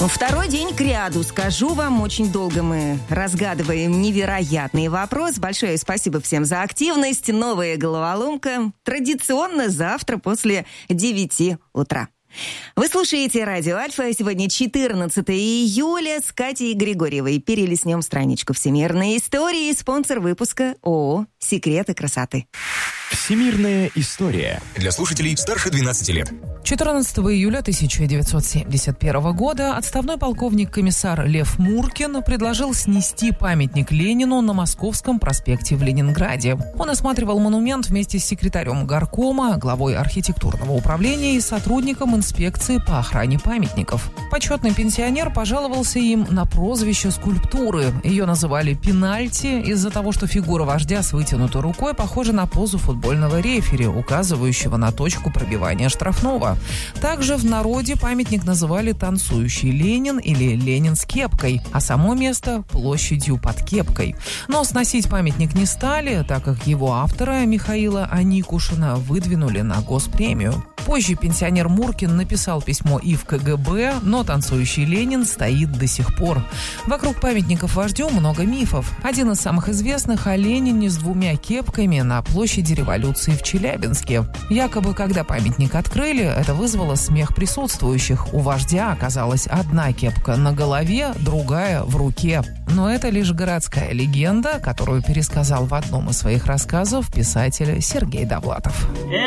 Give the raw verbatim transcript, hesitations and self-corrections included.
Второй день кряду, скажу вам, очень долго мы разгадываем невероятный вопрос. Большое спасибо всем за активность. Новая головоломка традиционно завтра после девяти утра. Вы слушаете Радио Альфа. Сегодня четырнадцатое июля. С Катей Григорьевой перелистнем страничку всемирной истории. Спонсор выпуска ООО «Секреты красоты». Всемирная история. Для слушателей старше двенадцати лет. четырнадцатого июля тысяча девятьсот семьдесят первого года отставной полковник-комиссар Лев Муркин предложил снести памятник Ленину на Московском проспекте в Ленинграде. Он осматривал монумент вместе с секретарем горкома, главой архитектурного управления и сотрудником инспекции по охране памятников. Почетный пенсионер пожаловался им на прозвище скульптуры. Ее называли «пенальти» из-за того, что фигура вождя с вытянутой рукой похожа на позу футбольного рефери, указывающего на точку пробивания штрафного. Также в народе памятник называли «танцующий Ленин» или «Ленин с кепкой», а само место – площадью под кепкой. Но сносить памятник не стали, так как его автора Михаила Аникушина выдвинули на госпремию. Позже пенсионер Муркин написал письмо и в ка гэ бэ, но танцующий Ленин стоит до сих пор. Вокруг памятников вождю много мифов. Один из самых известных о Ленине с двумя кепками на площади Революции в Челябинске. Якобы, когда памятник открыли, это вызвало смех присутствующих. У вождя оказалась одна кепка на голове, другая в руке. Но это лишь городская легенда, которую пересказал в одном из своих рассказов писатель Сергей Довлатов.